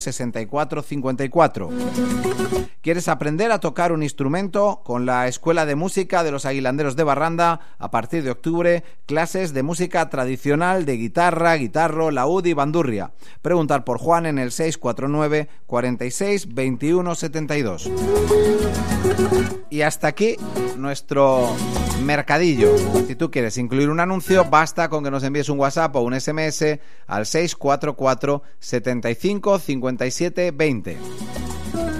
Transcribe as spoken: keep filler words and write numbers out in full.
sesenta y cuatro cincuenta y cuatro. ¿Quieres aprender a tocar un instrumento? Con la Escuela de Música de los Aguilanderos de Barranda, a partir de octubre, clases de música tradicional de guitarra, guitarro, laúd y bandurria. Preguntar por Juan en el seis cuatro nueve, cuarenta y seis, veintiuno setenta y dos. Y hasta aquí nuestro mercadillo. Si tú quieres incluir un anuncio, basta con que nos envíes un WhatsApp o un S M S al seis cuatro cuatro, setenta y cinco, cincuenta y siete, veinte.